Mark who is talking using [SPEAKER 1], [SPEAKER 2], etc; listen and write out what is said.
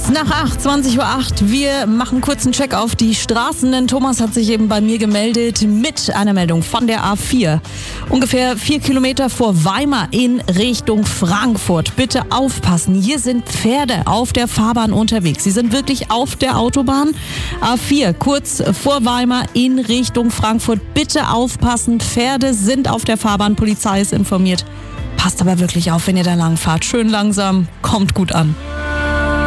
[SPEAKER 1] Nach 8, 20:08 Uhr. Wir machen kurz einen Check auf die Straßen, denn Thomas hat sich eben bei mir gemeldet mit einer Meldung von der A4. Ungefähr 4 Kilometer vor Weimar in Richtung Frankfurt. Bitte aufpassen, hier sind Pferde auf der Fahrbahn unterwegs. Sie sind wirklich auf der Autobahn. A4, kurz vor Weimar in Richtung Frankfurt. Bitte aufpassen, Pferde sind auf der Fahrbahn. Polizei ist informiert. Passt aber wirklich auf, wenn ihr da lang fahrt. Schön langsam, kommt gut an.